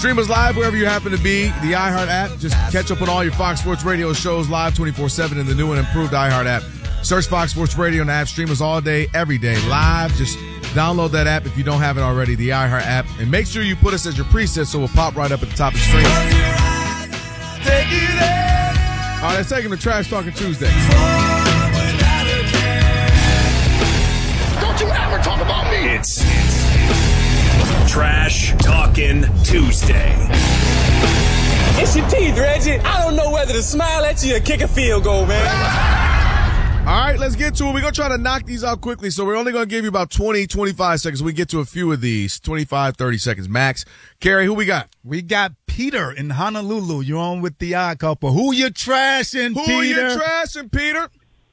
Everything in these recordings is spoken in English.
Stream us live wherever you happen to be. The iHeart app. Just catch up on all your Fox Sports Radio shows live 24/7 in the new and improved iHeart app. Search Fox Sports Radio in the app. Stream us all day, every day, live. Just download that app if you don't have it already, the iHeart app. And make sure you put us as your preset so we'll pop right up at the top of the screen. All right, let's take him to Trash Talking Tuesday. Don't you ever talk about me. It's Trash Talking Tuesday. It's your teeth, Reggie. I don't know whether to smile at you or kick a field goal, man. All right, let's get to it. We're going to try to knock these out quickly, so we're only going to give you about 20, 25 seconds. We get to a few of these, 25, 30 seconds max. Carrie, who we got? We got Peter in Honolulu. You're on with the Odd Couple. Who you trashing, Peter? Who you trashing, Peter?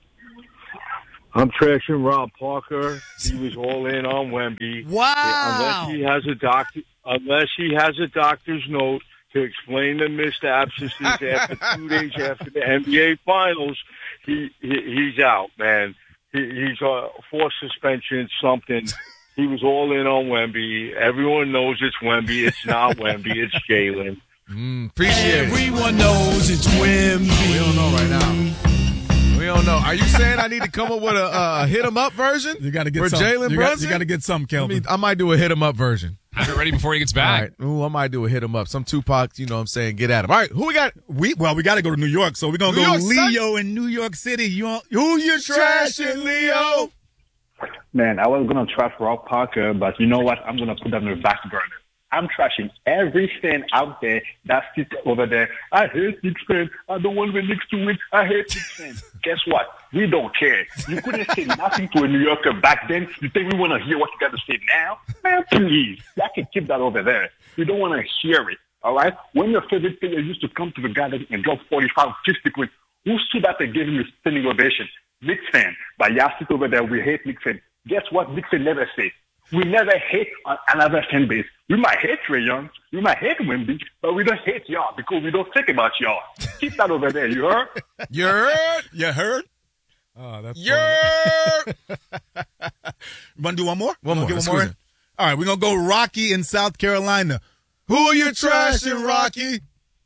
I'm trashing Rob Parker. He was all in on Wemby. Wow. Unless he has a doctor's note to explain the missed absences after 2 days after the NBA Finals, he's out, man. He's forced suspension, something. He was all in on Wemby. Everyone knows it's Wemby. It's not Wemby. It's Jalen. Appreciate it. Everyone knows it's Wemby. We don't know right now. We don't know. Are you saying I need to come up with a hit 'em up version? You got to get for Jalen Brunson. You got to get some, Kelvin. I might do a hit 'em up version. Have it ready before he gets back. All right. Ooh, I might do a hit 'em up. Some Tupac, you know what I'm saying, get at him. All right, who we got? We got to go to New York, so we're going to go Leo in New York City. Who you trashing, Leo? Man, I was going to trash Rob Parker, but you know what? I'm going to put that on the back burner. I'm trashing every fan out there that sits over there. I hate Knicks fans. I don't want the Knicks to win. I hate Knicks fans. Guess what? We don't care. You couldn't say nothing to a New Yorker back then. You think we want to hear what you got to say now? Man, please. I can keep that over there. You don't want to hear it. All right? When your favorite player used to come to the garden and drop 45, 50 points, who stood up and gave him a standing ovation? Knicks fan. But y'all sit over there. We hate Knicks fans. Guess what? Knicks fans never say. We never hate another fan base. We might hate Trae Young, we might hate Wemby, but we don't hate y'all because we don't think about y'all. Keep that over there, you heard? You heard? You heard? Oh, that's You heard? You want to do one more? One more. Get one more in? All right, we're going to go Rocky in South Carolina. Who you trashing, Rocky?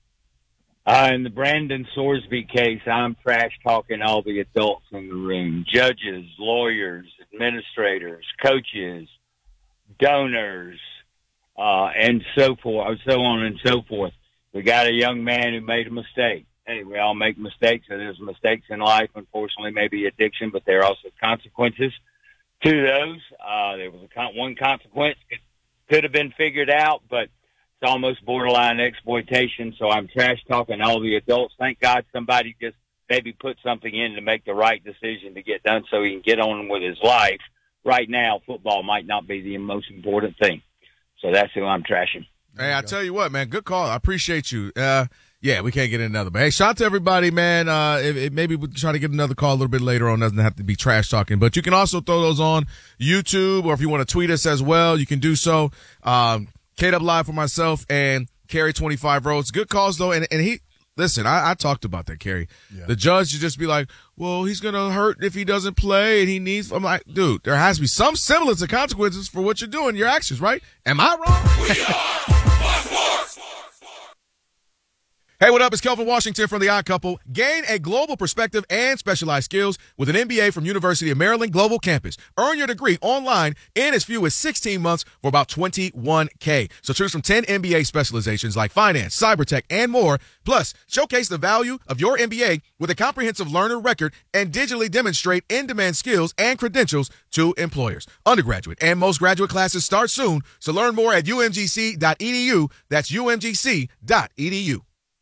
In the Brandon Sorsby case, I'm trash talking all the adults in the room. Judges, lawyers, administrators, coaches, donors, and so forth, so on and so forth. We got a young man who made a mistake. Hey, we all make mistakes, and there's mistakes in life, unfortunately, maybe addiction, but there are also consequences to those. There was one consequence could have been figured out, but it's almost borderline exploitation, so I'm trash talking all the adults. Thank God somebody just maybe put something in to make the right decision to get done so he can get on with his life. Right now, football might not be the most important thing. So that's who I'm trashing. Hey, I tell you what, man, good call. I appreciate you. Yeah, we can't get another. But, hey, shout out to everybody, man. Maybe we'll try to get another call a little bit later on. It doesn't have to be trash talking. But you can also throw those on YouTube, or if you want to tweet us as well, you can do so. K-Dub Live for myself and Carrie25 Roads. Good calls, though. And he – listen, I talked about that, Carrie. Yeah. The judge should just be like, well, he's going to hurt if he doesn't play and he needs – I'm like, dude, there has to be some semblance of consequences for what you're doing, your actions, right? Am I wrong? We are Sports. Hey, what up? It's Kelvin Washington from The Odd Couple. Gain a global perspective and specialized skills with an MBA from University of Maryland Global Campus. Earn your degree online in as few as 16 months for about $21K. So choose from 10 MBA specializations like finance, cyber tech, and more. Plus, showcase the value of your MBA with a comprehensive learner record and digitally demonstrate in-demand skills and credentials to employers. Undergraduate and most graduate classes start soon, so learn more at umgc.edu. That's umgc.edu.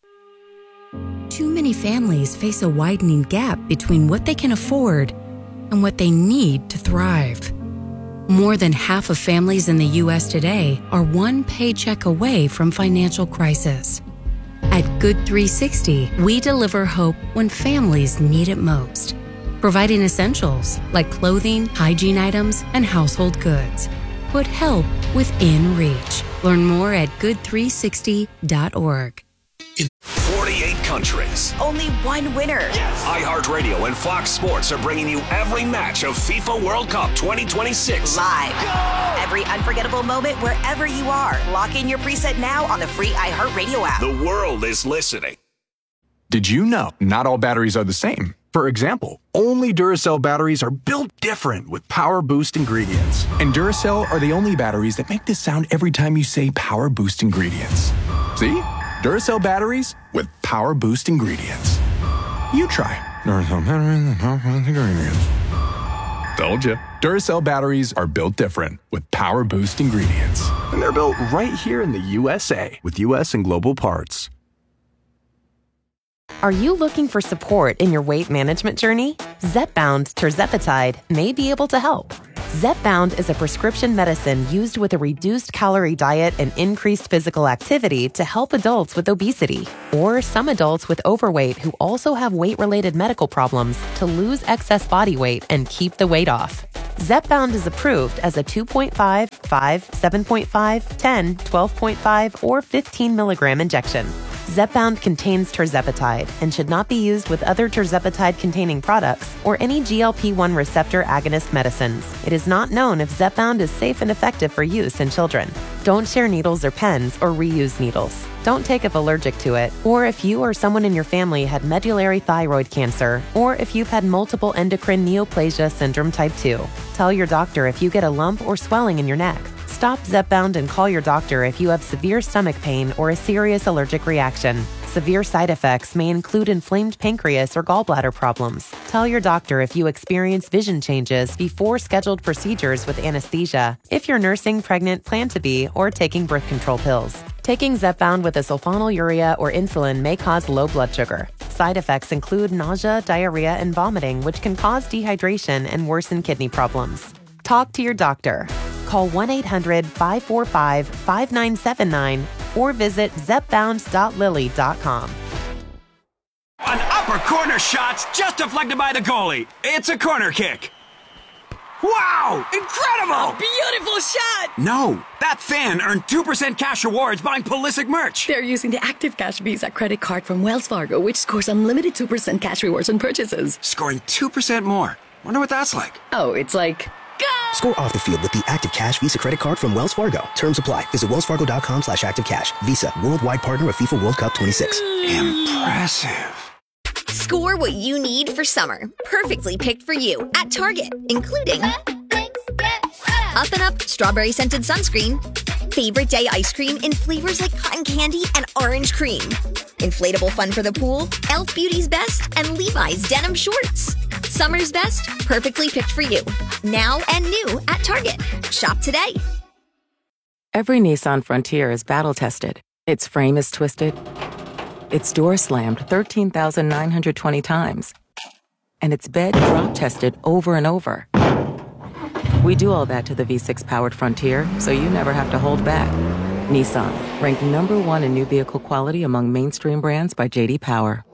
Too many families face a widening gap between what they can afford and what they need to thrive. More than half of families in the U.S. today are one paycheck away from financial crisis. At Good 360, we deliver hope when families need it most, providing essentials like clothing, hygiene items, and household goods. Put help within reach. Learn more at good360.org. 48 countries. Only one winner. Yes! iHeartRadio and Fox Sports are bringing you every match of FIFA World Cup 2026. Live. Go! Every unforgettable moment wherever you are. Lock in your preset now on the free iHeartRadio app. The world is listening. Did you know not all batteries are the same? For example, only Duracell batteries are built different with Power Boost ingredients. And Duracell are the only batteries that make this sound every time you say Power Boost ingredients. See? Duracell batteries with Power Boost ingredients. You try Duracell batteries with Power Boost ingredients. Told you. Duracell batteries are built different with Power Boost ingredients. And they're built right here in the USA with US and global parts. Are you looking for support in your weight management journey? Zepbound tirzepatide may be able to help. Zepbound is a prescription medicine used with a reduced calorie diet and increased physical activity to help adults with obesity or some adults with overweight who also have weight-related medical problems to lose excess body weight and keep the weight off. Zepbound is approved as a 2.5, 5, 7.5, 10, 12.5, or 15 milligram injection. Zepbound contains tirzepatide and should not be used with other tirzepatide-containing products or any GLP-1 receptor agonist medicines. It is not known if Zepbound is safe and effective for use in children. Don't share needles or pens or reuse needles. Don't take if allergic to it, or if you or someone in your family had medullary thyroid cancer, or if you've had multiple endocrine neoplasia syndrome type 2. Tell your doctor if you get a lump or swelling in your neck. Stop Zepbound and call your doctor if you have severe stomach pain or a serious allergic reaction. Severe side effects may include inflamed pancreas or gallbladder problems. Tell your doctor if you experience vision changes before scheduled procedures with anesthesia, if you're nursing, pregnant, plan to be, or taking birth control pills. Taking Zepbound with a sulfonylurea or insulin may cause low blood sugar. Side effects include nausea, diarrhea, and vomiting, which can cause dehydration and worsen kidney problems. Talk to your doctor. Call 1-800-545-5979 or visit zepbound.lily.com. An upper corner shot's just deflected by the goalie. It's a corner kick. Wow! Incredible! A beautiful shot! No, that fan earned 2% cash rewards buying Pulisic merch. They're using the Active Cash Visa credit card from Wells Fargo, which scores unlimited 2% cash rewards on purchases. Scoring 2% more. Wonder what that's like. Oh, it's like... Go! Score off the field with the Active Cash Visa credit card from Wells Fargo. Terms apply. Visit wellsfargo.com/activecash. Visa, worldwide partner of FIFA World Cup 26. Impressive. Score what you need for summer. Perfectly picked for you at Target, including Up and Up strawberry scented sunscreen, favorite day ice cream in flavors like cotton candy and orange cream, inflatable fun for the pool, Elf Beauty's Best, and Levi's denim shorts. Summer's best, perfectly picked for you. Now and new at Target. Shop today. Every Nissan Frontier is battle-tested. Its frame is twisted. Its door slammed 13,920 times. And its bed drop-tested over and over. We do all that to the V6-powered Frontier, so you never have to hold back. Nissan, ranked number 1 in new vehicle quality among mainstream brands by J.D. Power.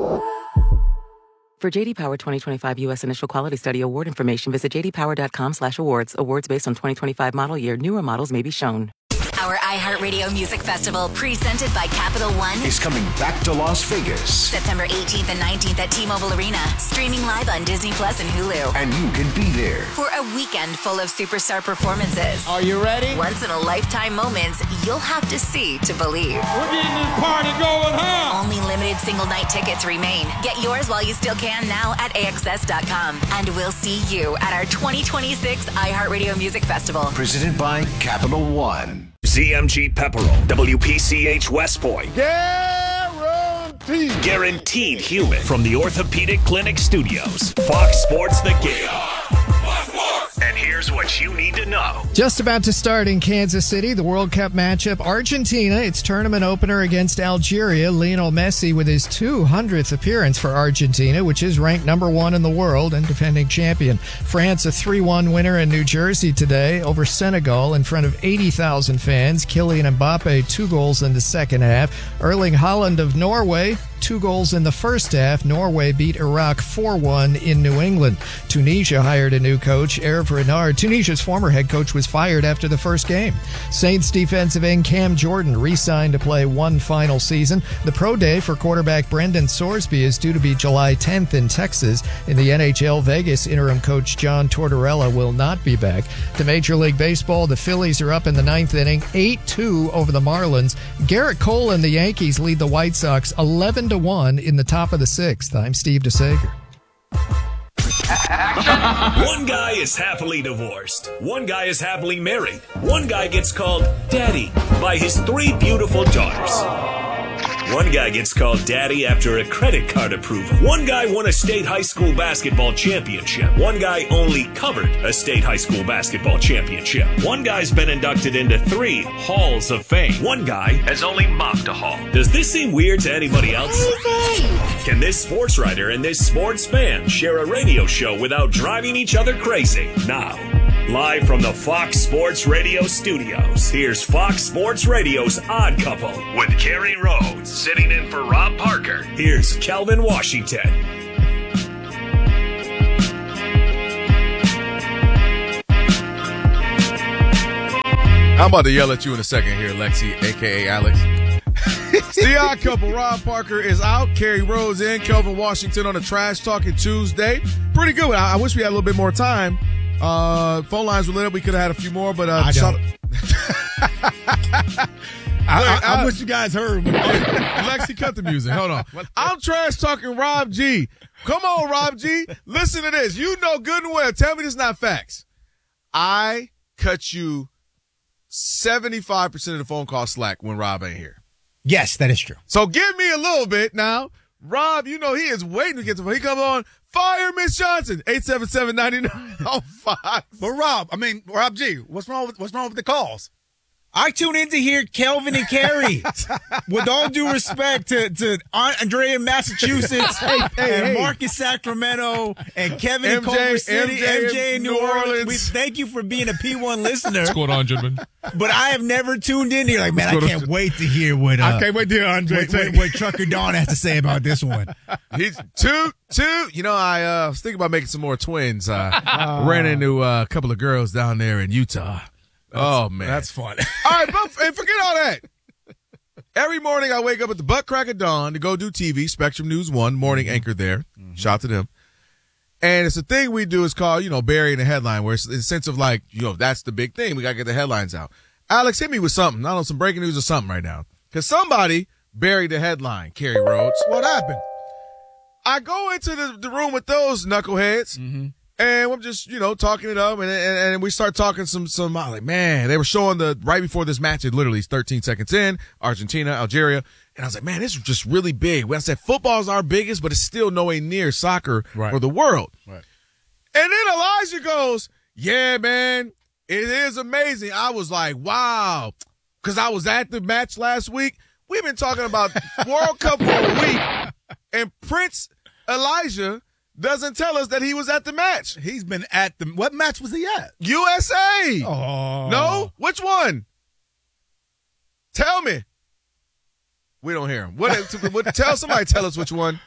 For J.D. Power 2025 U.S. Initial Quality Study award information, visit jdpower.com/awards. Awards based on 2025 model year. Newer models may be shown. Our iHeartRadio Music Festival, presented by Capital One, is coming back to Las Vegas. September 18th and 19th at T-Mobile Arena. Streaming live on Disney Plus and Hulu. And you can be there for a weekend full of superstar performances. Are you ready? Once-in-a-lifetime moments you'll have to see to believe. We're getting this party going, huh? Only limited single-night tickets remain. Get yours while you still can now at AXS.com. And we'll see you at our 2026 iHeartRadio Music Festival. Presented by Capital One. ZMG Pepperell, WPCH West Point. Guaranteed human from the Orthopedic Clinic Studios. Fox Sports The Game. And here's what you need to know. Just about to start in Kansas City, the World Cup matchup. Argentina, its tournament opener against Algeria. Lionel Messi with his 200th appearance for Argentina, which is ranked number 1 in the world and defending champion. France, a 3-1 winner in New Jersey today over Senegal in front of 80,000 fans. Kylian Mbappe, 2 goals in the second half. Erling Haaland of Norway, 2 goals in the first half. Norway beat Iraq 4-1 in New England. Tunisia hired a new coach, Hervé Renard. Tunisia's former head coach was fired after the first game. Saints defensive end Cam Jordan re-signed to play one final season. The pro day for quarterback Brendan Sorsby is due to be July 10th in Texas. In the NHL, Vegas interim coach John Tortorella will not be back. To Major League Baseball, the Phillies are up in the 9th inning, 8-2 over the Marlins. Garrett Cole and the Yankees lead the White Sox 11-1 in the top of the 6th. I'm Steve DeSager. One guy is happily divorced. One guy is happily married. One guy gets called Daddy by his 3 beautiful daughters. One guy gets called Daddy after a credit card approval. One guy won a state high school basketball championship. One guy only covered a state high school basketball championship. One guy's been inducted into 3 halls of fame. One guy has only mopped a hall. Does this seem weird to anybody else? Can this sports writer and this sports fan share a radio show without driving each other crazy? Now, live from the Fox Sports Radio studios, here's Fox Sports Radio's Odd Couple with Kerry Rhodes sitting in for Rob Parker. Here's Kelvin Washington. I'm about to yell at you in a second here, Lexi, a.k.a. Alex. It's the Odd Couple. Rob Parker is out. Kerry Rhodes in. Kelvin Washington on a Trash Talking Tuesday. Pretty good. I wish we had a little bit more time. Phone lines were lit up. We could have had a few more, but I wish you guys heard me. Lexi, cut the music. Hold on. I'm trash talking Rob G. Come on, Rob G. Listen to this. You know good and well. Tell me this is not facts. I cut you 75% of the phone call slack when Rob ain't here. Yes, that is true. So give me a little bit now. Rob, you know he is waiting to get to he comes on. Fire Miss Johnson, 877-99 on Fox. But Rob G, what's wrong with the calls? I tune in to hear Kelvin and Kerry. With all due respect to Aunt Andrea in Massachusetts, and Mark in Sacramento, and Kevin in Culver City, MJ in New Orleans. We thank you for being a P1 listener. What's going on, gentlemen? But I have never tuned in here. Like, man, I can't wait to hear what I can't wait to hear Andre what Trucker Dawn has to say about this one. He's two. You know, I was thinking about making some more twins. Ran into a couple of girls down there in Utah. Oh, man. That's fun. All right, but forget all that. Every morning I wake up at the butt crack of dawn to go do TV, Spectrum News 1, morning anchor there. Shout out to them. And it's a thing we do is called, burying the headline, where it's in the sense of like, that's the big thing. We got to get the headlines out. Alex, hit me with something. I don't know, some breaking news or something right now. Because somebody buried the headline, Kerry Rhodes. What happened? I go into the room with those knuckleheads. Mm-hmm. And I'm just, talking it up, and we start talking some. I'm like, man, they were showing right before this match. It literally is 13 seconds in, Argentina, Algeria, and I was like, man, this is just really big. When I said football's our biggest, but it's still nowhere near soccer for the world. Right. And then Elijah goes, yeah, man, it is amazing. I was like, wow, because I was at the match last week. We've been talking about World Cup for a week, and Prince Elijah doesn't tell us that he was at the match. He's been at what match was he at? USA. Oh. No? Which one? Tell me. We don't hear him. Tell us which one.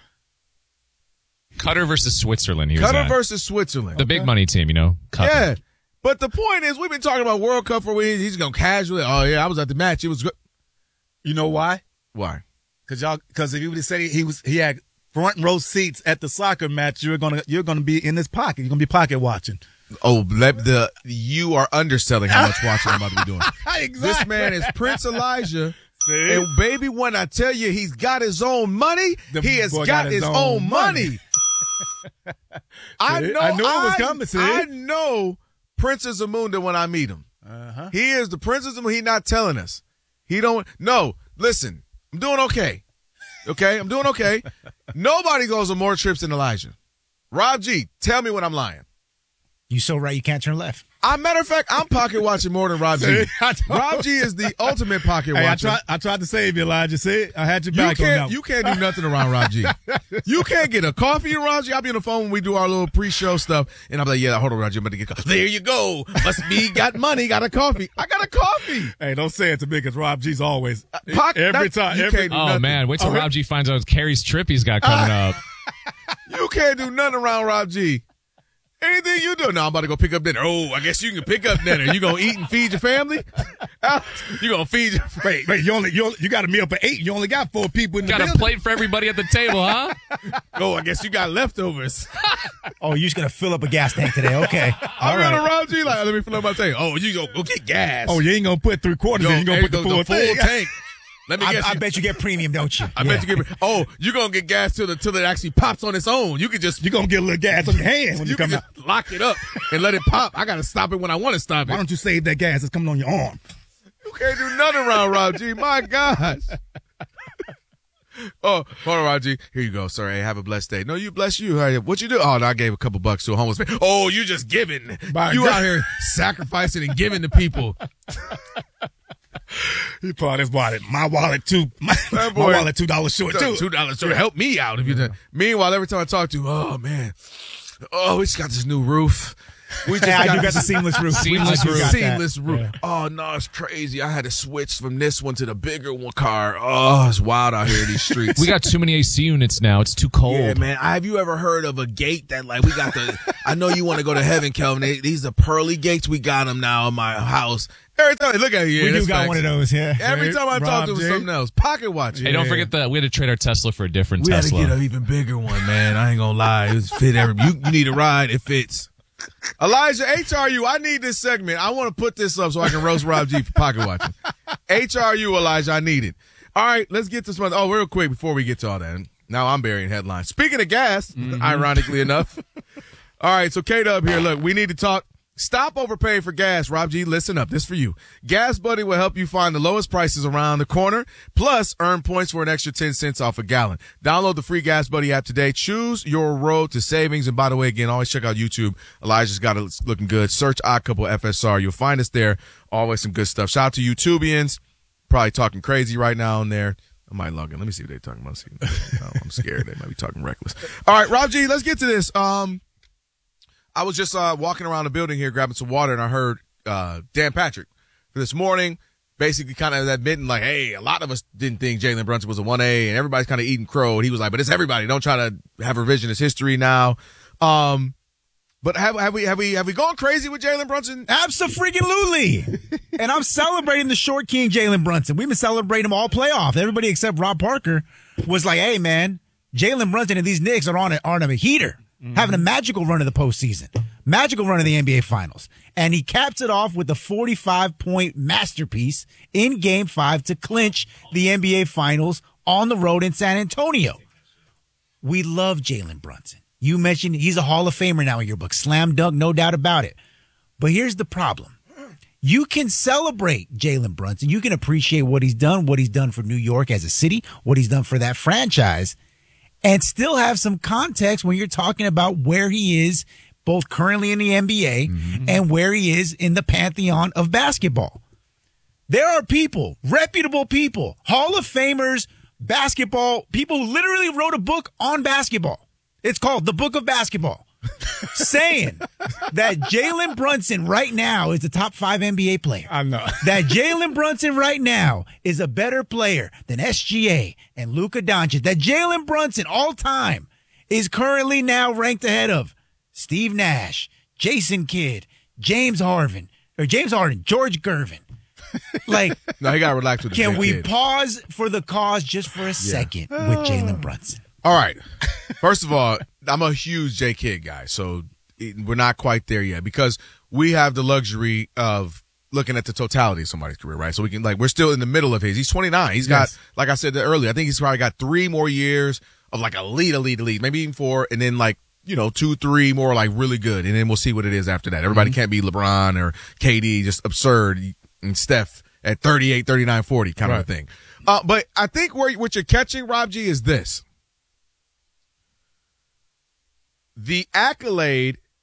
Qatar versus Switzerland. Qatar versus Switzerland. The big money team, Qatar. Yeah. But the point is, we've been talking about World Cup for a week. He's going to casually, oh, yeah, I was at the match. It was good. You know why? Why? Because if he would have said he had front row seats at the soccer match, you're gonna be in his pocket. You're gonna be pocket watching. Oh, you are underselling how much watching I'm about to be doing. Exactly. This man is Prince Elijah. See? And baby, when I tell you he's got his own money, he has got his own money. I knew it was coming. See? I know Princess Amunda when I meet him. Uh-huh. He is the Princess Amunda. He's not telling us. Listen, I'm doing okay. Okay, I'm doing okay. Nobody goes on more trips than Elijah. Rob G, tell me when I'm lying. You so right, you can't turn left. Matter of fact, I'm pocket watching more than Rob G. Rob G is the ultimate pocket watcher. I tried to save you, Elijah. See, I had your back on that. You can't do nothing around Rob G. You can't get a coffee around Rob G. I'll be on the phone when we do our little pre-show stuff, and I'm like, yeah, hold on, Rob G, I'm about to get coffee. There you go. Must be got money, got a coffee. I got a coffee. Hey, don't say it to me because Rob G's always every time. Oh man, wait till Rob G finds out Carrie's trip he's got coming up. You can't do nothing around Rob G. Anything you do. No, I'm about to go pick up dinner. Oh, I guess you can pick up dinner. You gonna eat and feed your family? You gonna feed your family? Wait, you got a meal for 8. You only got 4 people in the building. Got a plate for everybody at the table, huh? Oh, I guess you got leftovers. Oh, you're just gonna fill up a gas tank today? Okay, all right. I'm gonna Rob G like, let me fill up my tank. Oh, you go get gas. Oh, you ain't gonna put 3/4 in. You gonna put the full tank. Let me guess. I bet you get premium, don't you? I bet you get. Oh, you're gonna get gas till it actually pops on its own. You're gonna get a little gas on your hand when you come out. Lock it up and let it pop. I gotta stop it when I want to stop it. Why don't you save that gas that's coming on your arm? You can't do nothing around Rob G. My gosh. Oh, hold on, Rob G. Here you go, sir. Hey, have a blessed day. No, you bless you. Hey, what you do? Oh, no, I gave a couple bucks to a homeless man. Oh, you just giving. You out here sacrificing and giving to people. He probably wanted my wallet too. My wallet $2 short too. $2 short. Help me out if you done. Meanwhile, every time I talk to, oh man, we just got this new roof. We just got the seamless roof. Seamless roof. Yeah. Oh no, it's crazy. I had to switch from this one to the bigger one car. Oh, it's wild out here in these streets. We got too many AC units now. It's too cold. Yeah, man. Have you ever heard of a gate that we got I know you want to go to heaven, Kelvin. These are pearly gates. We got them now in my house. Every time, look at you. We do got one of those, yeah. Every time I talk to him, something else. Pocket watch. Hey, don't forget that we had to trade our Tesla for a different Tesla. We had to get an even bigger one, man. I ain't gonna lie. It was fit you need a ride. It fits. Elijah, HRU, I need this segment. I want to put this up so I can roast Rob G for pocket watching. HRU, Elijah, I need it. All right, let's get to some. Oh, real quick before we get to all that. Now I'm burying headlines. Speaking of gas, ironically enough. All right, so K-Dub here. Look, we need to talk. Stop overpaying for gas. Rob G, listen up. This for you. Gas Buddy will help you find the lowest prices around the corner. Plus, earn points for an extra 10 cents off a gallon. Download the free Gas Buddy app today. Choose your road to savings. And by the way, again, always check out YouTube. Elijah's got it looking good. Search Odd Couple FSR. You'll find us there. Always some good stuff. Shout out to YouTubians. Probably talking crazy right now on there. I might log in. Let me see what they're talking about. I'm scared. They might be talking reckless. All right, Rob G, let's get to this. I was just walking around the building here grabbing some water, and I heard Dan Patrick this morning basically kind of admitting, like, hey, a lot of us didn't think Jalen Brunson was a 1A, and everybody's kind of eating crow. And he was like, but it's everybody. Don't try to have revisionist history now. But have we gone crazy with Jalen Brunson? Absolutely. And I'm celebrating the short king Jalen Brunson. We've been celebrating him all playoff. Everybody except Rob Parker was like, hey, man, Jalen Brunson and these Knicks are on a heater. Having a magical run of the postseason, magical run of the NBA Finals. And he caps it off with a 45-point masterpiece in Game 5 to clinch the NBA Finals on the road in San Antonio. We love Jalen Brunson. You mentioned he's a Hall of Famer now in your book. Slam dunk, no doubt about it. But here's the problem. You can celebrate Jalen Brunson. You can appreciate what he's done for New York as a city, what he's done for that franchise, and still have some context when you're talking about where he is both currently in the NBA and where he is in the pantheon of basketball. There are people, reputable people, Hall of Famers, basketball, people who literally wrote a book on basketball. It's called The Book of Basketball. Saying that Jalen Brunson right now is the top 5 NBA player. I know. That Jalen Brunson right now is a better player than SGA and Luka Doncic. That Jalen Brunson all time is currently now ranked ahead of Steve Nash, Jason Kidd, James Harden, George Gervin. Like, no, he got to relax with the Can we kid. Pause for the cause just for a second with Jalen Brunson? All right. First of all, I'm a huge J. Kidd guy, so we're not quite there yet because we have the luxury of looking at the totality of somebody's career, right? So we can, we're still in the middle of his. He's 29. He's got, like I said earlier, I think he's probably got 3 more years of elite, maybe even 4, and then 2, 3 more really good, and then we'll see what it is after that. Everybody can't be LeBron or KD, just absurd, and Steph at 38, 39, 40 kind of a thing. But I think what you're catching, Rob G, is this. The accolade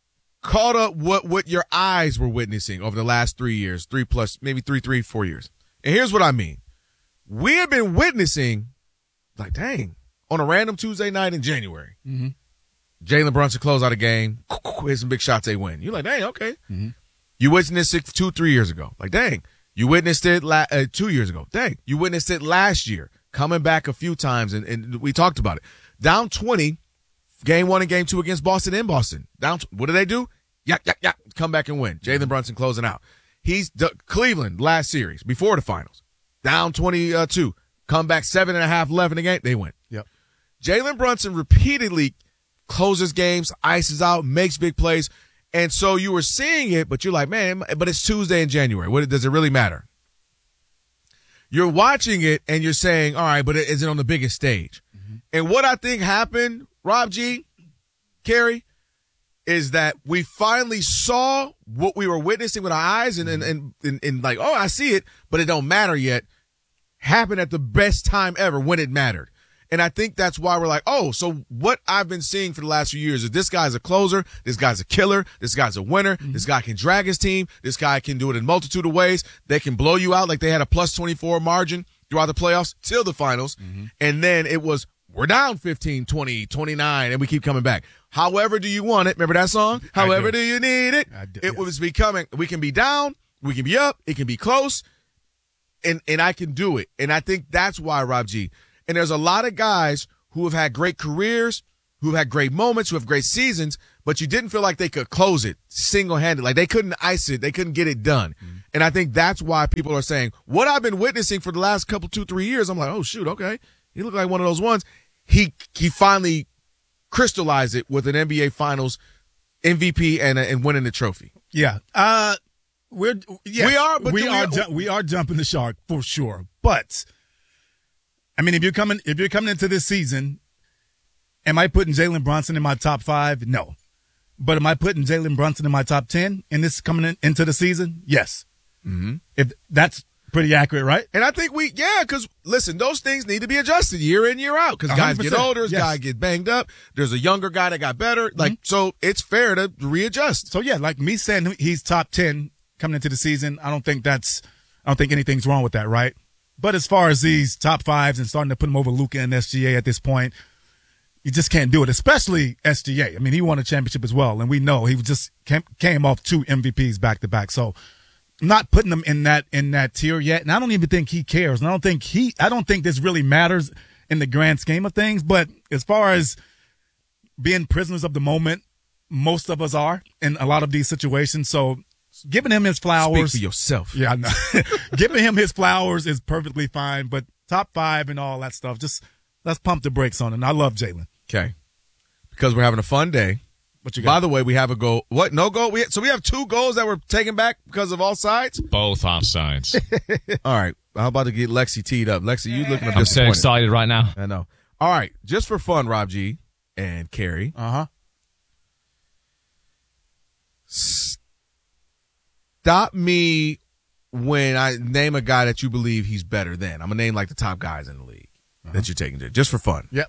caught up what your eyes were witnessing over the last 3 years, 3 plus, maybe 4 years. And here's what I mean. We have been witnessing, like, dang, on a random Tuesday night in January, Jalen Brunson close out a game, hit some big shots, they win. You're like, dang, okay. You witnessed it 2-3 years ago. Like, dang. You witnessed it 2 years ago. Dang. You witnessed it last year, coming back a few times, and we talked about it. Down 20, game 1 and game 2 against Boston in Boston. What do they do? Yeah. Come back and win. Jalen Brunson closing out. Cleveland last series, before the finals. Down 22. Come back 7.5 left in the game. They win. Yep. Jalen Brunson repeatedly closes games, ices out, makes big plays. And so you were seeing it, but you're like, man, but it's Tuesday in January. Does it really matter? You're watching it and you're saying, all right, but is it on the biggest stage? And what I think happened, Rob G, Kerry, is that we finally saw what we were witnessing with our eyes and like, oh, I see it, but it don't matter yet. Happened at the best time ever when it mattered. And I think that's why we're like, oh, so what I've been seeing for the last few years is this guy's a closer, this guy's a killer, this guy's a winner, this guy can drag his team, this guy can do it in a multitude of ways. They can blow you out like they had a plus 24 margin throughout the playoffs till the finals. And then it was, we're down 15, 20, 29, and we keep coming back. However do you want it? Remember that song? However do you need it? It was becoming, we can be down, we can be up, it can be close, and I can do it. And I think that's why, Rob G. And there's a lot of guys who have had great careers, who have had great moments, who have great seasons, but you didn't feel like they could close it single-handed. Like they couldn't ice it. They couldn't get it done. And I think that's why people are saying, what I've been witnessing for the last couple, 2-3 years, I'm like, oh, shoot, okay. He looked like one of those ones. He finally crystallized it with an NBA Finals MVP and winning the trophy. Yeah. We are jumping the shark for sure. But I mean, if you're coming into this season, am I putting Jalen Brunson in my top 5? No. But am I putting Jalen Brunson in my top 10 in this coming into the season? Yes. If that's pretty accurate, right? And I think because listen, those things need to be adjusted year in, year out. Because guys get older, guys get banged up. There's a younger guy that got better. So it's fair to readjust. So yeah, like me saying he's top 10 coming into the season, I don't think anything's wrong with that, right? But as far as these top 5s and starting to put him over Luka and SGA at this point, you just can't do it, especially SGA. I mean, he won a championship as well, and we know he just came off 2 MVPs back to back. So I'm not putting him in that tier yet, and I don't even think he cares. And I don't think this really matters in the grand scheme of things. But as far as being prisoners of the moment, most of us are in a lot of these situations. So giving him his flowers. Speak for yourself. Yeah, I know. Giving him his flowers is perfectly fine, but top 5 and all that stuff, just let's pump the brakes on it. And I love Jalen. Okay. Because we're having a fun day. What you got? By the way, we have a goal. What? No goal? So we have 2 goals that were taken back because of offsides? Both offsides. All right. I'm about to get Lexi teed up. Lexi, you looking I'm so excited right now. I know. All right. Just for fun, Rob G and Kerry. Stop me when I name a guy that you believe he's better than. I'm going to name like the top guys in the league that you're taking to, just for fun. Yep.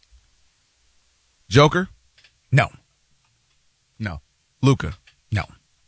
Joker? No. Luka? No.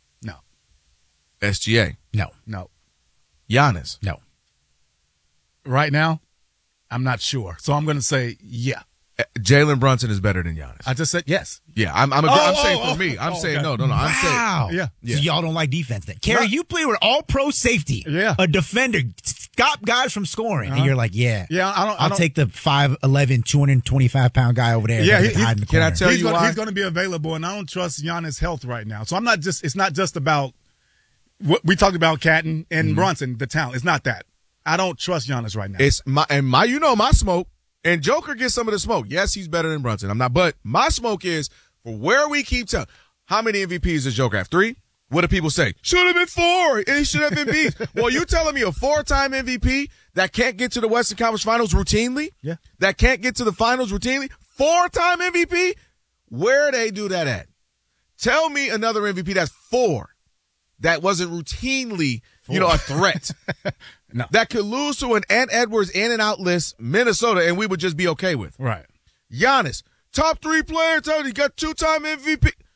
SGA? No. Giannis? No. Right now, I'm not sure. So I'm going to say yeah. Jalen Brunson is better than Giannis. I just said yes. Yeah, I'm saying for me. I'm saying no. I'm saying So y'all don't like defense then. Kerry, you play with all-pro safety. Yeah. A defender. Stop guys from scoring. And you're like, I'll don't take the 5'11", 225-pound guy over there. Yeah, hide in the corner. Can I tell you why? He's going to be available, and I don't trust Giannis' health right now. So it's not just about what we talked about, Catton and Brunson, the talent. It's not that. I don't trust Giannis right now. It's my smoke. And Joker gets some of the smoke. Yes, he's better than Brunson. But my smoke is for where we keep telling. How many MVPs does Joker have? 3? What do people say? Should have been 4. It should have been beat. Well, you telling me a 4-time MVP that can't get to the Western Conference Finals routinely? Yeah. That can't get to the finals routinely? 4-time MVP? Where they do that at? Tell me another MVP that's 4 that wasn't routinely, a threat. No. That could lose to an Ant Edwards in and out list, Minnesota, and we would just be okay with. Right. Giannis, top 3 player, he got 2-time MVP.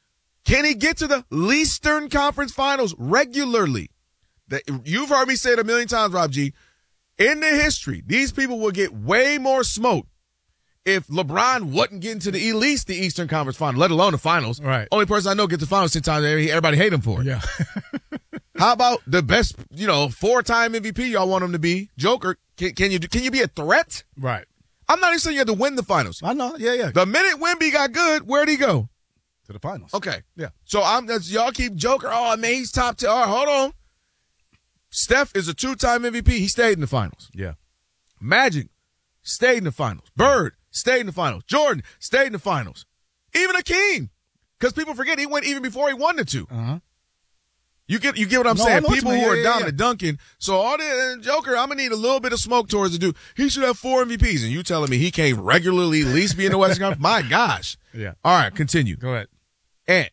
Can he get to the Eastern Conference Finals regularly? You've heard me say it a million times, Rob G. In the history, these people will get way more smoke if LeBron wasn't getting to the Eastern Conference Final, let alone the finals. Right. Only person I know gets to the finals 10 times. Everybody hate him for it. Yeah. How about the best, 4-time MVP y'all want him to be? Joker, can you be a threat? Right. I'm not even saying you have to win the finals. I know. Yeah. The minute Wemby got good, where'd he go? To the finals. Okay. Yeah. So y'all keep Joker. Oh, man, he's top 10. All right, hold on. Steph is a 2-time MVP. He stayed in the finals. Yeah. Magic stayed in the finals. Bird stayed in the finals. Jordan stayed in the finals. Even Akeem. Because people forget he went even before he won the two. Uh-huh. You get what I'm saying? People who are dominant, yeah. Duncan. So all the Joker, I'm going to need a little bit of smoke towards the dude. He should have 4 MVPs. And you telling me he can't regularly at least be in the Western Conference? My gosh. Yeah. All right, continue. Go ahead. Ant.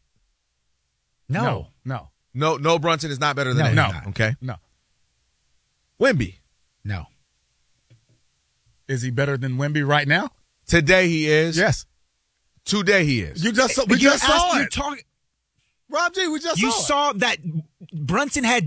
No. No, Brunson is not better than Ant. No. Okay. No. Wemby. No. Is he better than Wemby right now? Today he is. Yes. Today he is. We just saw it. Rob G, we just You saw it. saw that Brunson had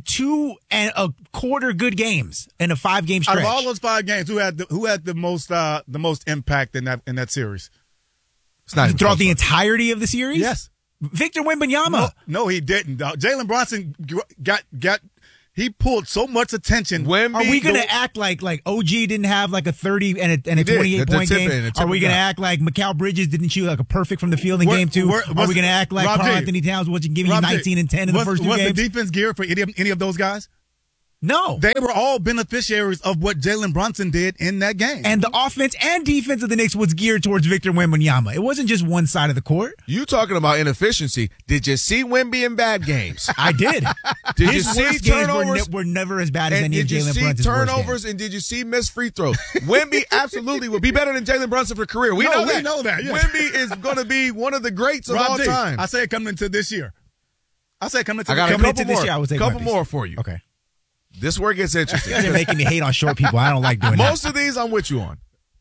2.25 good games in a 5-game stretch. Out of all those 5 games, who had the most impact in that series? It's not even throughout close, the entirety of the series? Yes. Victor Wembanyama. No, he didn't. Jalen Brunson got he pulled so much attention. Are we going to act like OG didn't have like a 30 and a 28-point game? Are we going to act like Mikal Bridges didn't shoot like a perfect from the field in game 2? Are we going to act like Karl Anthony Towns wasn't giving you 19 and 10 in the first 2 games? Was the defense geared for any of those guys? No. They were all beneficiaries of what Jalen Brunson did in that game. And the offense and defense of the Knicks was geared towards Victor Wembanyama. It wasn't just one side of the court. You talking about inefficiency. Did you see Wemby in bad games? I did. Did His you see worst games turnovers? were never as bad as any of Jalen Brunson's Did you see turnovers worst games. and did you see missed free throws? Wemby absolutely will be better than Jalen Brunson for career. We know that. Yes. Wemby is going to be one of the greats of all time. I say it coming into this year. I say coming into I got this a year. couple more. I would say couple more for you. Okay. This is where it gets interesting. You guys are making me hate on short people. I don't like doing that. Most of these I'm with you on.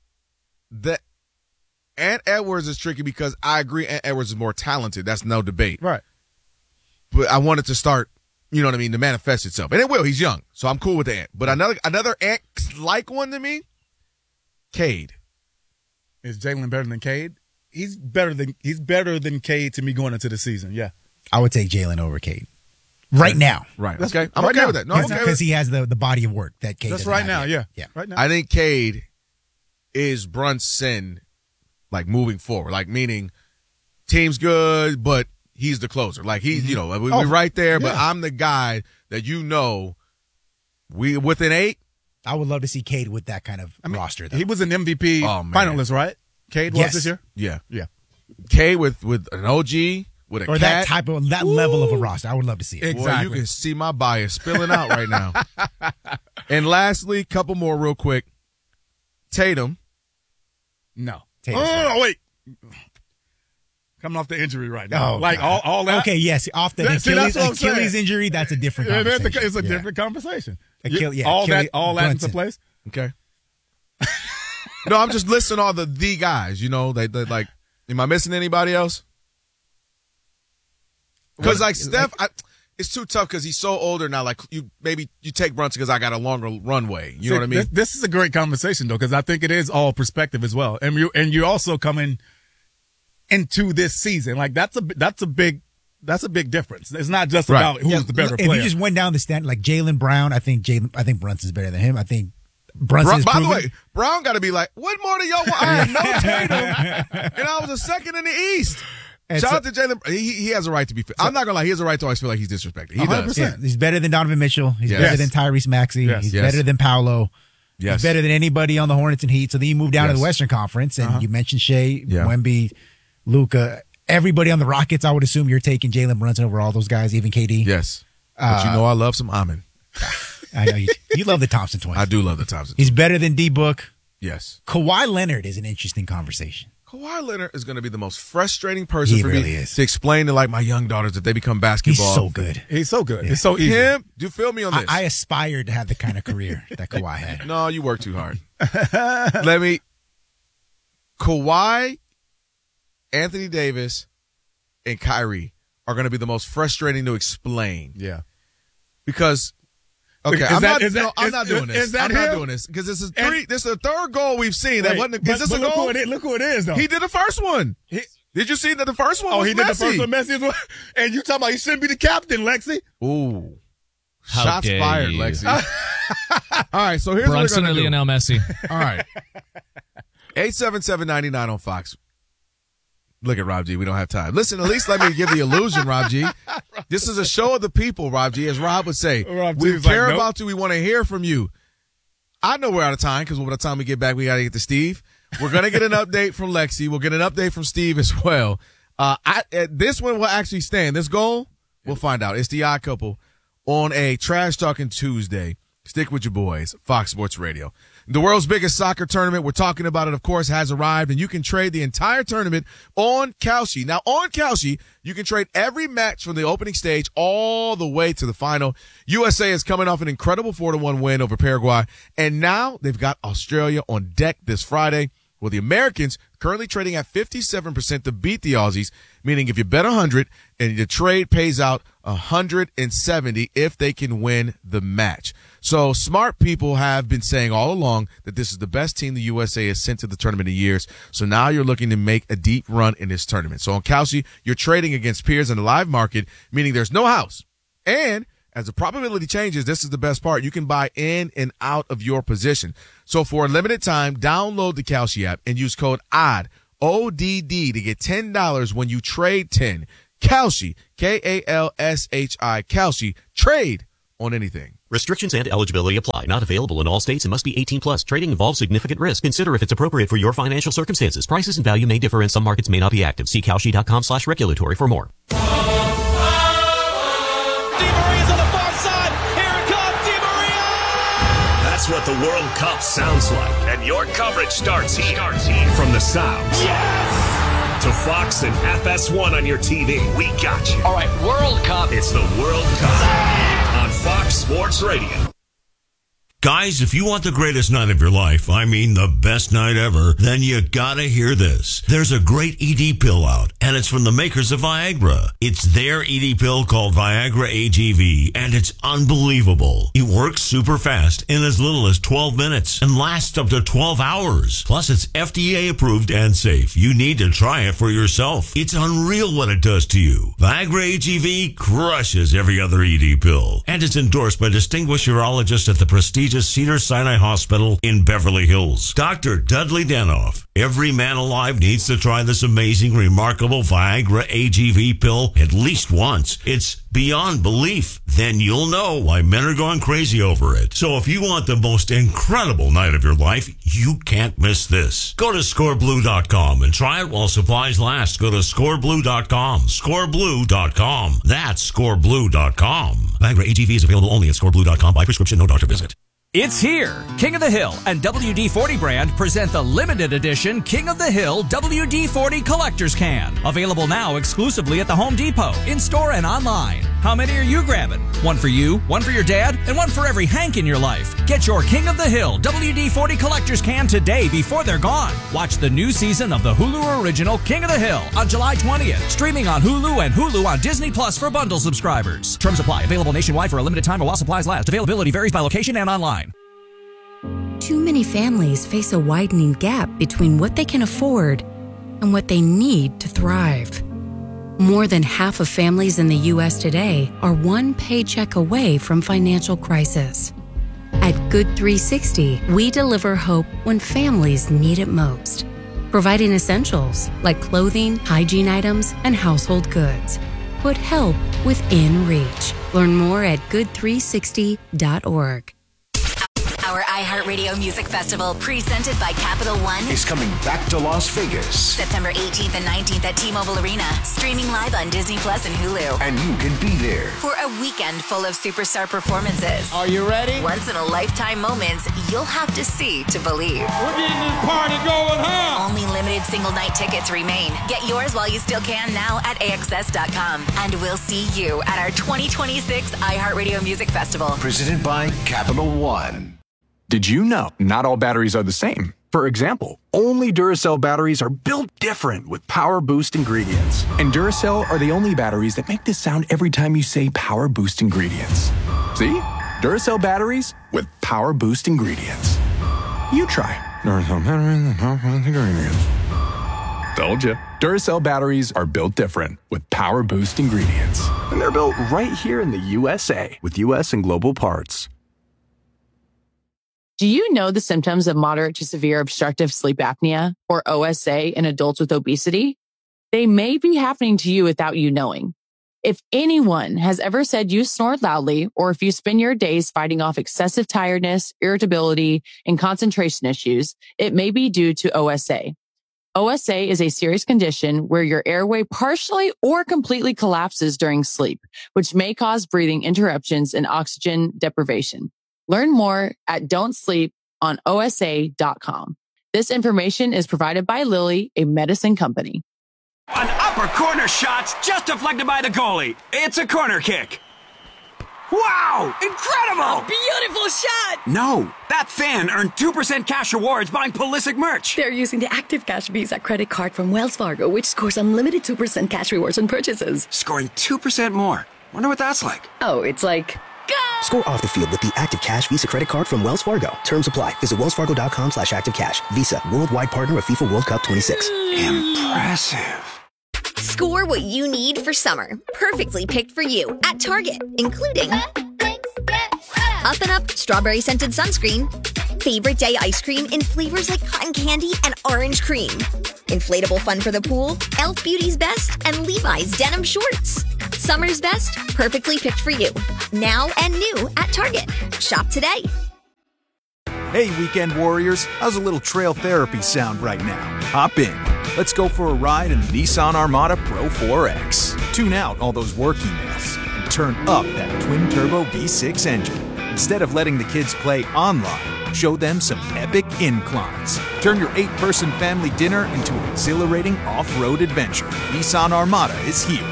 Ant Edwards is tricky because I agree Ant Edwards is more talented. That's no debate. Right. But I want it to start, to manifest itself. And it will. He's young. So I'm cool with the Ant. But another Ant-like one to me, Cade. Is Jalen better than Cade? He's better than Cade to me going into the season. Yeah. I would take Jalen over Cade. Right now. Right. Okay. I'm okay with that. No, because he has the body of work that Cade That's doesn't right have now, yet. yeah. Right now. I think Cade is Brunson, like, moving forward. Like, meaning team's good, but he's the closer. Like, he's, we're right there, but I'm the guy that we within 8. I would love to see Cade with that kind of roster, though. He was an MVP finalist, right? Cade was this year? Yeah. Yeah. Cade with an OG. With a or cat. that level of a roster. I would love to see it. Exactly. Boy, you can see my bias spilling out right now. And lastly, couple more real quick. Tatum. No. Tatum's wait. Coming off the injury right now. All that. Okay, yes. Off the Achilles injury, that's a different conversation. It's a different conversation. All that into place? Okay. No, I'm just listing all the guys, they like, am I missing anybody else? Because Steph, it's too tough because he's so older now. Like you take Brunson because I got a longer runway. You know what I mean? This is a great conversation though because I think it is all perspective as well. And you're also coming into this season like that's a big difference. It's not just about who's the better player. If you just went down the stand like Jaylen Brown, I think Brunson's better than him. I think Brunson is by proven. the way, Brown got to be like, what more do y'all want? I had no Tatum, and I was a second in the East. Shout out to Jalen. He has a right to be. I'm not gonna lie. He has a right to always feel like he's disrespected. He 100%. does. Yeah. He's better than Donovan Mitchell. He's better than Tyrese Maxey. He's better than Paolo. He's better than anybody on the Hornets and Heat. So then you move down to the Western Conference, and you mentioned Shea, Wemby, Luka, everybody on the Rockets. I would assume you're taking Jalen Brunson over all those guys, even KD. Yes, but I love some Amen. I know you love the Thompson twins. I do love the Thompson. He's better than D-Book. Yes. Kawhi Leonard is an interesting conversation. Kawhi Leonard is going to be the most frustrating person for really me to explain to like my young daughters that they become basketball. He's so good. He's so good. Yeah. It's so easy. Do you feel me on this? I aspired to have the kind of career that Kawhi had. No, you work too hard. Kawhi, Anthony Davis, and Kyrie are going to be the most frustrating to explain. Yeah. Because, okay, I'm not doing this. I'm not doing this because this is the third goal we've seen. That wasn't. Is this a goal? Look who it is, though. He did the first one. Did you see that the first one? Was he Messi? did the first one. Messi as well. And you talking about he shouldn't be the captain, Lexi? Ooh, How shots dare fired, you. Lexi. All right, so here's Brunson what or we're gonna do. Lionel Messi. All right, 877-99 on Fox. Look at Rob G. We don't have time. Listen, at least let me give the illusion, Rob G. This is a show of the people, Rob G. As Rob would say, we care about you. We want to hear from you. I know we're out of time because by the time we get back, we got to get to Steve. We're going to get an update from Lexi. We'll get an update from Steve as well. This one will actually stand. This goal, we'll find out. It's the Odd Couple on a Trash Talking Tuesday. Stick with your boys, Fox Sports Radio. The world's biggest soccer tournament, we're talking about it, of course, has arrived, and you can trade the entire tournament on Kalshi. Now, on Kalshi, you can trade every match from the opening stage all the way to the final. USA is coming off an incredible 4-1 win over Paraguay, and now they've got Australia on deck this Friday. Well, the Americans currently trading at 57% to beat the Aussies, meaning if you bet 100 and the trade pays out 170 if they can win the match. So smart people have been saying all along that this is the best team the USA has sent to the tournament in years. So now you're looking to make a deep run in this tournament. So on Kalshi, you're trading against peers in the live market, meaning there's no house. And as the probability changes, this is the best part. You can buy in and out of your position. So for a limited time, download the Kalshi app and use code ODD, ODD, to get $10 when you trade 10. Kalshi, Kalshi, Kalshi. Trade on anything. Restrictions and eligibility apply. Not available in all states and must be 18 plus. Trading involves significant risk. Consider if it's appropriate for your financial circumstances. Prices and value may differ and some markets may not be active. See Kalshi.com/regulatory for more. That's what the World Cup sounds like. And your coverage starts here. From the sounds. Yes! To Fox and FS1 on your TV. We got you. All right, World Cup. It's the World Cup on Fox Sports Radio. Guys, if you want the greatest night of your life, I mean the best night ever, then you gotta hear this. There's a great ED pill out, and it's from the makers of Viagra. It's their ED pill called Viagra AGV, and it's unbelievable. It works super fast in as little as 12 minutes and lasts up to 12 hours. Plus, it's FDA approved and safe. You need to try it for yourself. It's unreal what it does to you. Viagra AGV crushes every other ED pill, and it's endorsed by distinguished urologists at the prestigious Cedars-Sinai Hospital in Beverly Hills. Dr. Dudley Danoff. Every man alive needs to try this amazing, remarkable Viagra AGV pill at least once. It's beyond belief. Then you'll know why men are going crazy over it. So if you want the most incredible night of your life, you can't miss this. Go to scoreblue.com and try it while supplies last. Go to scoreblue.com. Scoreblue.com. That's scoreblue.com. Viagra AGV is available only at scoreblue.com by prescription, no doctor visit. It's here. King of the Hill and WD-40 brand present the limited edition King of the Hill WD-40 Collector's Can. Available now exclusively at the Home Depot, in-store and online. How many are you grabbing? One for you, one for your dad, and one for every Hank in your life. Get your King of the Hill WD-40 Collector's Can today before they're gone. Watch the new season of the Hulu original King of the Hill on July 20th. Streaming on Hulu and Hulu on Disney Plus for bundle subscribers. Terms apply. Available nationwide for a limited time or while supplies last. Availability varies by location and online. Too many families face a widening gap between what they can afford and what they need to thrive. More than half of families in the U.S. today are one paycheck away from financial crisis. At Good 360, we deliver hope when families need it most, providing essentials like clothing, hygiene items, and household goods. Put help within reach. Learn more at good360.org. Our iHeartRadio Music Festival, presented by Capital One, is coming back to Las Vegas. September 18th and 19th at T-Mobile Arena. Streaming live on Disney Plus and Hulu. And you can be there for a weekend full of superstar performances. Are you ready? Once-in-a-lifetime moments you'll have to see to believe. We're getting this party going, huh? Only limited single-night tickets remain. Get yours while you still can now at AXS.com. And we'll see you at our 2026 iHeartRadio Music Festival. Presented by Capital One. Did you know not all batteries are the same? For example, only Duracell batteries are built different with Power Boost ingredients. And Duracell are the only batteries that make this sound every time you say Power Boost ingredients. See? Duracell batteries with Power Boost ingredients. You try. Duracell batteries with Power Boost ingredients. Told you. Duracell batteries are built different with Power Boost ingredients. And they're built right here in the USA with US and global parts. Do you know the symptoms of moderate to severe obstructive sleep apnea, or OSA, in adults with obesity? They may be happening to you without you knowing. If anyone has ever said you snore loudly, or if you spend your days fighting off excessive tiredness, irritability, and concentration issues, it may be due to OSA. OSA is a serious condition where your airway partially or completely collapses during sleep, which may cause breathing interruptions and oxygen deprivation. Learn more at don'tsleeponosa.com. This information is provided by Lilly, a medicine company. An upper corner shot's just deflected by the goalie. It's a corner kick. Wow! Incredible! A beautiful shot! No, that fan earned 2% cash rewards buying Pulisic merch. They're using the Active Cash Visa credit card from Wells Fargo, which scores unlimited 2% cash rewards on purchases. Scoring 2% more. Wonder what that's like. Oh, it's like... Score off the field with the Active Cash Visa credit card from Wells Fargo. Terms apply. Visit wellsfargo.com/activecash. Visa, worldwide partner of FIFA World Cup 26. Impressive. Score what you need for summer. Perfectly picked for you at Target, including Up and Up strawberry scented sunscreen, favorite day ice cream in flavors like cotton candy and orange cream, inflatable fun for the pool, Elf Beauty's Best, and Levi's denim shorts. Summer's best, perfectly picked for you. Now and new at Target. Shop today. Hey, weekend warriors. How's a little trail therapy sound right now? Hop in. Let's go for a ride in the Nissan Armada Pro 4X. Tune out all those work emails and turn up that twin-turbo V6 engine. Instead of letting the kids play online, show them some epic inclines. Turn your 8-person family dinner into an exhilarating off-road adventure. Nissan Armada is here.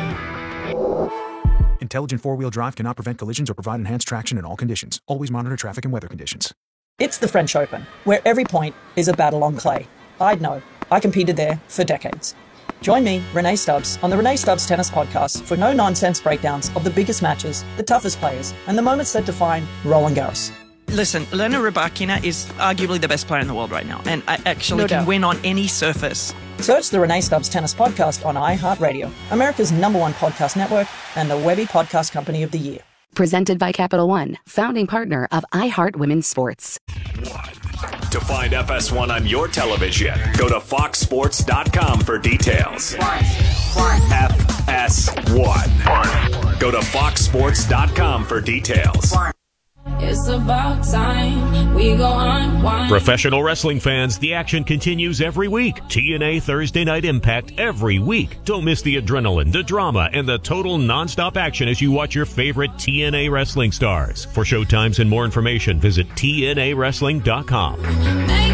Intelligent four-wheel drive cannot prevent collisions or provide enhanced traction in all conditions. Always monitor traffic and weather conditions. It's the French Open, where every point is a battle on clay. I'd know. I competed there for decades. Join me, Renee Stubbs, on the Renee Stubbs Tennis Podcast for no-nonsense breakdowns of the biggest matches, the toughest players, and the moments that define Roland Garros. Listen, Elena Rybakina is arguably the best player in the world right now, and I actually can win on any surface. Search the Renee Stubbs Tennis Podcast on iHeartRadio, America's #1 podcast network, and the Webby Podcast Company of the Year. Presented by Capital One, founding partner of iHeart Women's Sports. To find FS1 on your television, go to foxsports.com for details. FS1. Go to foxsports.com for details. It's about time we go on. Professional wrestling fans, the action continues every week. TNA Thursday Night Impact every week. Don't miss the adrenaline, the drama, and the total nonstop action as you watch your favorite TNA wrestling stars. For showtimes and more information, visit TNAWrestling.com.